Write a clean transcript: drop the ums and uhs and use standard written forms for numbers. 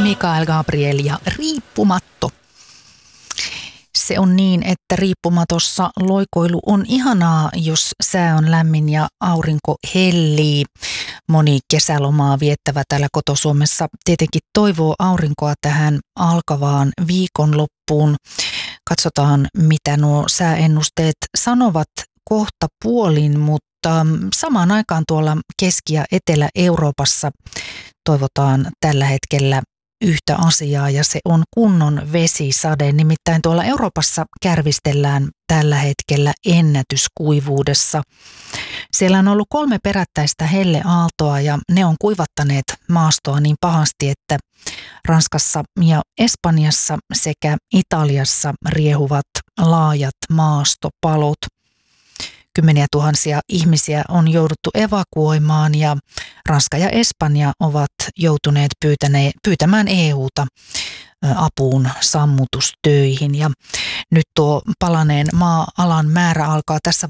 Mikael Gabriel ja Riippumatto. Se on niin, että riippumatossa loikoilu on ihanaa, jos sää on lämmin ja aurinko hellii. Moni kesälomaa viettävä täällä koto-Suomessa tietenkin toivoo aurinkoa tähän alkavaan viikonloppuun. Katsotaan, mitä nuo sääennusteet sanovat kohta puolin, mutta samaan aikaan tuolla Keski- ja Etelä-Euroopassa toivotaan tällä hetkellä yhtä asiaa ja se on kunnon vesisade. Nimittäin tuolla Euroopassa kärvistellään tällä hetkellä ennätyskuivuudessa. Siellä on ollut 3 perättäistä helleaaltoa ja ne on kuivattaneet maastoa niin pahasti, että Ranskassa ja Espanjassa sekä Italiassa riehuvat laajat maastopalot. Kymmeniä tuhansia ihmisiä on jouduttu evakuoimaan ja Ranska ja Espanja ovat joutuneet pyytämään EUta apuun sammutustöihin. Ja nyt tuo palaneen maa-alan määrä alkaa tässä